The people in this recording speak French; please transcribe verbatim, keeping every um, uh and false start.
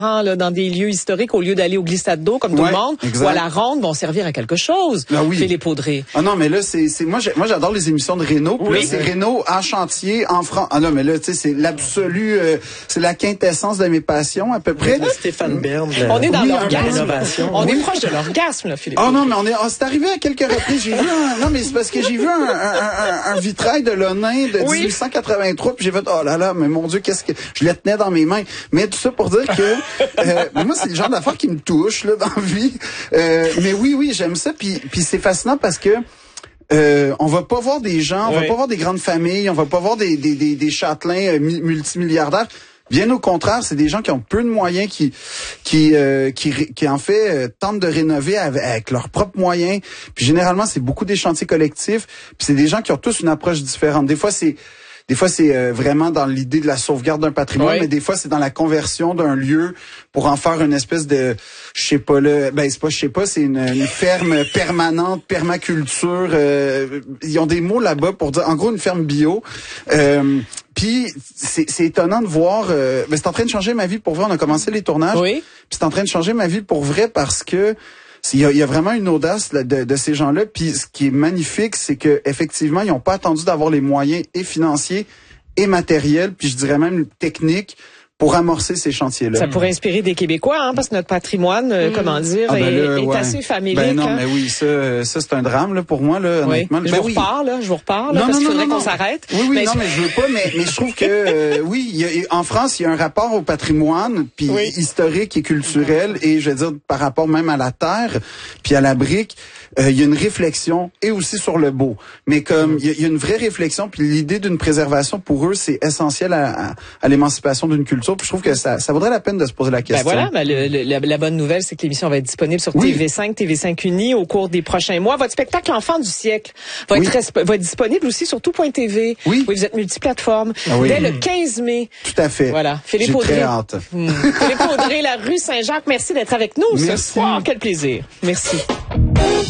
Là, dans des lieux historiques, au lieu d'aller au glissade d'eau comme tout ouais, le monde, exact. ou à la ronde, vont servir à quelque chose. Ah oui. Philippe Audrey. Ah non, mais là, c'est, c'est moi, j'ai, moi, j'adore les émissions de Renault. Puis oui. là, c'est Renault en chantier en France. Ah non, mais là, tu sais, c'est l'absolu, euh, c'est la quintessence de mes passions à peu près. Le Stéphane Bern. On est dans oui, l'orgasme. On oui. est proche de l'orgasme, là, Philippe. Oh non, mais on est, oh, c'est arrivé à quelques reprises. J'ai vu un, non, mais c'est parce que j'ai vu un, un, un, un vitrail de Lonin de oui. dix-huit cent quatre-vingt-trois, puis j'ai fait, oh là là, mais mon Dieu, qu'est-ce que, je le tenais dans mes mains. Mais tout ça pour dire que, euh, moi, c'est le genre d'affaires qui me touche, là, dans la vie. Euh, mais oui, oui, j'aime ça, puis, puis c'est fascinant parce que, Euh, on va pas voir des gens, on oui. va pas voir des grandes familles, on va pas voir des des des, des châtelains euh, multimilliardaires. Bien au contraire, c'est des gens qui ont peu de moyens, qui qui euh, qui, qui en fait euh, tentent de rénover avec, avec leurs propres moyens. Puis généralement, c'est beaucoup des chantiers collectifs. Puis c'est des gens qui ont tous une approche différente. Des fois, c'est Des fois, c'est euh, vraiment dans l'idée de la sauvegarde d'un patrimoine, oui. mais des fois, c'est dans la conversion d'un lieu pour en faire une espèce de, je sais pas là, ben c'est pas, je sais pas, c'est une, une ferme permanente, permaculture. Euh, ils ont des mots là-bas pour dire, en gros, une ferme bio. Euh, Puis c'est, c'est étonnant de voir. Euh, ben c'est en train de changer ma vie pour vrai. On a commencé les tournages. Oui. Puis c'est en train de changer ma vie pour vrai parce que Il y, a, il y a vraiment une audace là, de, de ces gens-là. Puis ce qui est magnifique, c'est que effectivement, ils n'ont pas attendu d'avoir les moyens et financiers et matériels, puis je dirais même techniques, pour amorcer ces chantiers-là. Ça pourrait inspirer des Québécois, hein, parce que notre patrimoine, mmh. comment dire, ah ben est, là, est ouais. assez familier. Ben non, hein? mais oui, ça, ça c'est un drame là pour moi là. Oui. Honnêtement. Je ben vous oui. reparle, là, je vous reparle, là, non, parce non, qu'il non, faudrait non, qu'on s'arrête. Oui, oui, mais non, je... mais je veux pas, mais, mais je trouve que euh, oui, il y a, en France, il y a un rapport au patrimoine, puis oui. historique et culturel, et je veux dire par rapport même à la terre, puis à la brique. Euh, il y a une réflexion et aussi sur le beau. Mais comme il y, y a une vraie réflexion, puis l'idée d'une préservation pour eux, c'est essentiel à, à, à l'émancipation d'une culture. Puis je trouve que ça, ça vaudrait la peine de se poser la question. Ben voilà, ben le, le, la, la bonne nouvelle, c'est que l'émission va être disponible sur oui. T V cinq, T V cinq Uni au cours des prochains mois. Votre spectacle Enfant du siècle va, oui. être, va être disponible aussi sur tout point T V. Oui. oui. Vous êtes multiplateforme. Ah oui. Dès le quinze mai. Tout à fait. Voilà. Philippe J'ai Audrey. très hâte. Mmh. Philippe Audrey, la rue Saint-Jacques. Merci d'être avec nous merci. ce soir. Quel plaisir. Merci.